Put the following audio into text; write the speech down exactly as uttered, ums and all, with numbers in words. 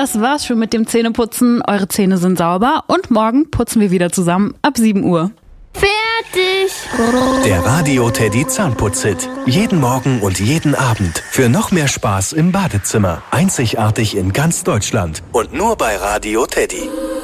das war's schon mit dem Zähneputzen. Eure Zähne sind sauber und morgen putzen wir wieder zusammen ab sieben Uhr. Fertig! Der Radio Teddy Zahnputz-Hit. Jeden Morgen und jeden Abend. Für noch mehr Spaß im Badezimmer. Einzigartig in ganz Deutschland. Und nur bei Radio Teddy.